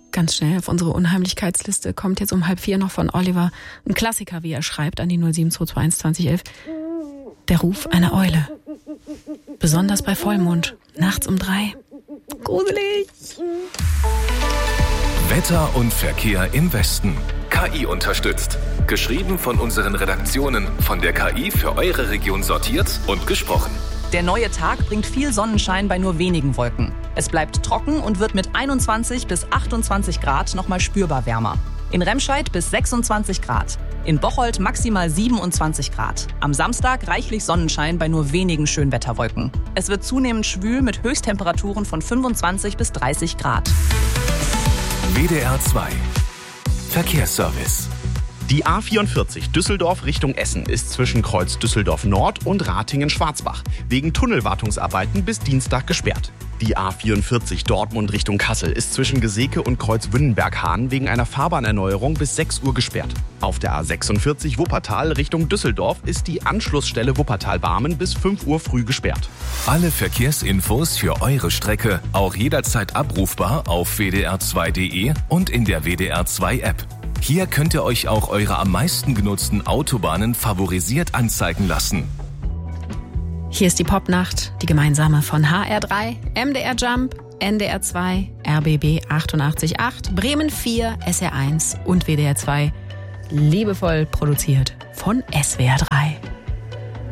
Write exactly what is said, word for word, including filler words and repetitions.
Ganz schnell auf unsere Unheimlichkeitsliste kommt jetzt um halb vier noch von Oliver ein Klassiker, wie er schreibt, an die null sieben zwei zwei eins zwanzig elf. Der Ruf einer Eule. Besonders bei Vollmond, nachts um drei. Gruselig. Wetter und Verkehr im Westen. K I unterstützt. Geschrieben von unseren Redaktionen, von der K I für eure Region sortiert und gesprochen. Der neue Tag bringt viel Sonnenschein bei nur wenigen Wolken. Es bleibt trocken und wird mit einundzwanzig bis achtundzwanzig Grad nochmal spürbar wärmer. In Remscheid bis sechsundzwanzig Grad. In Bocholt maximal siebenundzwanzig Grad. Am Samstag reichlich Sonnenschein bei nur wenigen Schönwetterwolken. Es wird zunehmend schwül mit Höchsttemperaturen von fünfundzwanzig bis dreißig Grad. W D R zwei Verkehrsservice. Die A vierundvierzig Düsseldorf Richtung Essen ist zwischen Kreuz Düsseldorf Nord und Ratingen-Schwarzbach wegen Tunnelwartungsarbeiten bis Dienstag gesperrt. Die A vierundvierzig Dortmund Richtung Kassel ist zwischen Geseke und Kreuz Wünnenberg-Hahn wegen einer Fahrbahnerneuerung bis sechs Uhr gesperrt. Auf der A sechsundvierzig Wuppertal Richtung Düsseldorf ist die Anschlussstelle Wuppertal-Barmen bis fünf Uhr früh gesperrt. Alle Verkehrsinfos für eure Strecke auch jederzeit abrufbar auf w d r zwei punkt d e und in der W D R zwei App. Hier könnt ihr euch auch eure am meisten genutzten Autobahnen favorisiert anzeigen lassen. Hier ist die Popnacht, die gemeinsame von H R drei, M D R Jump, N D R zwei, R B B achtundachtzig Komma acht, Bremen vier, S R eins und W D R zwei. Liebevoll produziert von S W R drei.